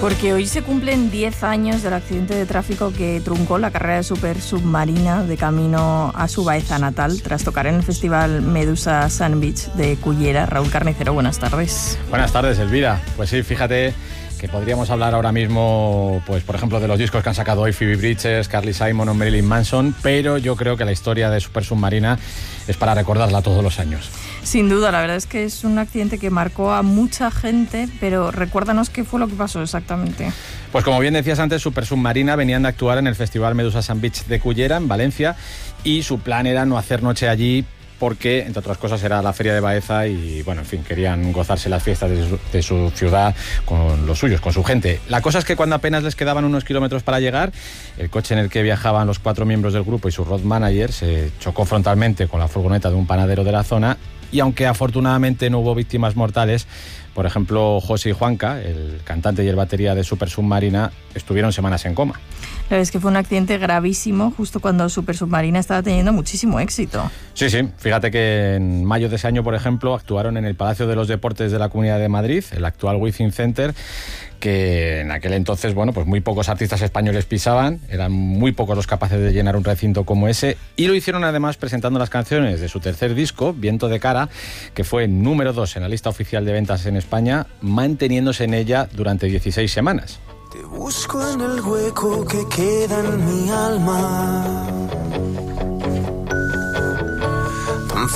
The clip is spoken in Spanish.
Porque hoy se cumplen 10 años del accidente de tráfico que truncó la carrera de Super Submarina de camino a su Baeza natal, tras tocar en el Festival Medusa Sun Beach de Cullera. Raúl Carnicero, buenas tardes. Buenas tardes, Elvira. Pues sí, fíjate que podríamos hablar ahora mismo, pues por ejemplo, de los discos que han sacado hoy Phoebe Bridgers, Carly Simon o Marilyn Manson, pero yo creo que la historia de Super Submarina es para recordarla todos los años. Sin duda, la verdad es que es un accidente que marcó a mucha gente, pero recuérdanos qué fue lo que pasó exactamente. Pues como bien decías antes, Super Submarina venían de actuar en el Festival Medusa Sun Beach de Cullera, en Valencia, y su plan era no hacer noche allí porque, entre otras cosas, era la feria de Baeza y, bueno, en fin, querían gozarse las fiestas de su ciudad con los suyos, con su gente. La cosa es que cuando apenas les quedaban unos kilómetros para llegar, el coche en el que viajaban los 4 miembros del grupo y su road manager se chocó frontalmente con la furgoneta de un panadero de la zona y, aunque afortunadamente no hubo víctimas mortales, por ejemplo, José y Juanca, el cantante y el batería de Super Submarina, estuvieron semanas en coma. La verdad es que fue un accidente gravísimo justo cuando Super Submarina estaba teniendo muchísimo éxito. Sí, fíjate que en mayo de ese año, por ejemplo, actuaron en el Palacio de los Deportes de la Comunidad de Madrid, el actual Within Center, que en aquel entonces, bueno, pues muy pocos artistas españoles pisaban, eran muy pocos los capaces de llenar un recinto como ese, y lo hicieron además presentando las canciones de su tercer disco, Viento de Cara, que fue número 2 en la lista oficial de ventas en España, manteniéndose en ella durante 16 semanas. Te busco en el hueco que queda en mi alma.